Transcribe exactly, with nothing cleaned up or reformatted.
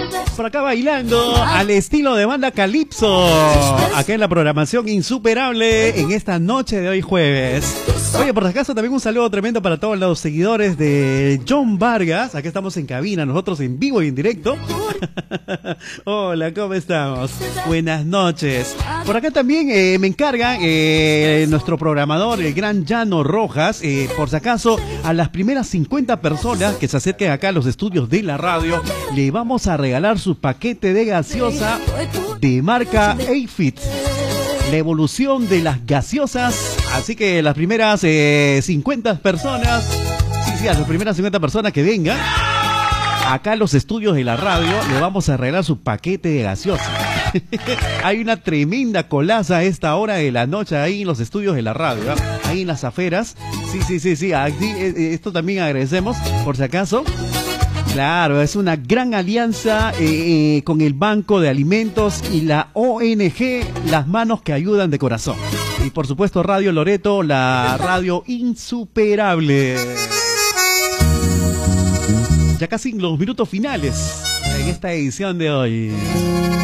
Por acá bailando al estilo de banda Calypso. Acá en la programación insuperable en esta noche de hoy jueves. Oye, por si acaso también un saludo tremendo para todos los seguidores de John Vargas. Acá estamos en cabina, nosotros en vivo y en directo. Hola, ¿cómo estamos? Buenas noches. Por acá también eh, me encarga eh, nuestro programador, el gran Llano Rojas. Eh, por si acaso, a las primeras cincuenta personas que se acerquen acá a los estudios de la radio, le vamos a regalar su paquete de gaseosa de marca A-Fit. La evolución de las gaseosas. Así que las primeras eh, cincuenta personas, sí, sí, a las primeras cincuenta personas que vengan acá a los estudios de la radio, le vamos a regalar su paquete de gaseosa. Hay una tremenda colaza a esta hora de la noche ahí en los estudios de la radio, ¿eh? Ahí en las afueras. Sí, sí, sí, sí. Aquí, eh, esto también agradecemos, por si acaso. Claro, es una gran alianza eh, eh, con el Banco de Alimentos y la O N G Las Manos que Ayudan de Corazón. Y por supuesto Radio Loreto, la radio insuperable. Ya casi en los minutos finales en esta edición de hoy.